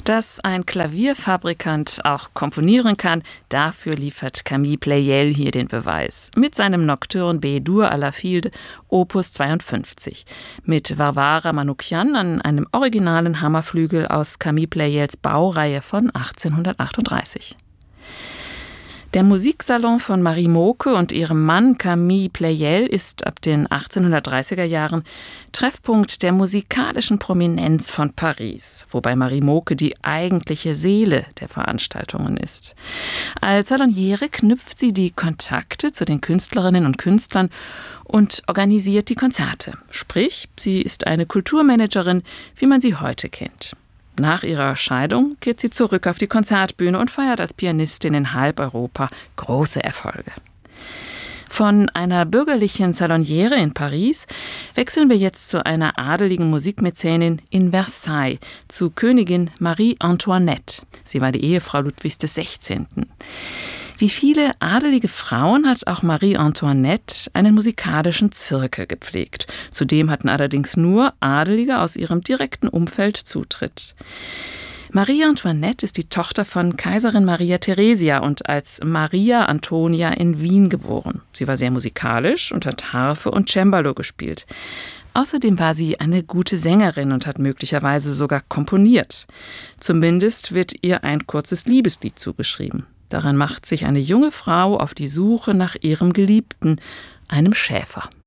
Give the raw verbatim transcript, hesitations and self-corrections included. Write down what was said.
Dass ein Klavierfabrikant auch komponieren kann, dafür liefert Camille Pleyel hier den Beweis. Mit seinem Nocturne B-Dur à la Field Opus zweiundfünfzig. Mit Varvara Manoukian an einem originalen Hammerflügel aus Camille Pleyels Baureihe von achtzehnhundertachtunddreißig. Der Musiksalon von Marie Moke und ihrem Mann Camille Pleyel ist ab den achtzehnhundertdreißiger Jahren Treffpunkt der musikalischen Prominenz von Paris, wobei Marie Moke die eigentliche Seele der Veranstaltungen ist. Als Saloniere knüpft sie die Kontakte zu den Künstlerinnen und Künstlern und organisiert die Konzerte. Sprich, sie ist eine Kulturmanagerin, wie man sie heute kennt. Nach ihrer Scheidung kehrt sie zurück auf die Konzertbühne und feiert als Pianistin in halb Europa große Erfolge. Von einer bürgerlichen Saloniere in Paris wechseln wir jetzt zu einer adeligen Musikmäzenin in Versailles, zu Königin Marie Antoinette. Sie war die Ehefrau Ludwigs des Sechzehnten. Wie viele adelige Frauen hat auch Marie Antoinette einen musikalischen Zirkel gepflegt. Zudem hatten allerdings nur Adelige aus ihrem direkten Umfeld Zutritt. Marie Antoinette ist die Tochter von Kaiserin Maria Theresia und als Maria Antonia in Wien geboren. Sie war sehr musikalisch und hat Harfe und Cembalo gespielt. Außerdem war sie eine gute Sängerin und hat möglicherweise sogar komponiert. Zumindest wird ihr ein kurzes Liebeslied zugeschrieben. Daran macht sich eine junge Frau auf die Suche nach ihrem Geliebten, einem Schäfer.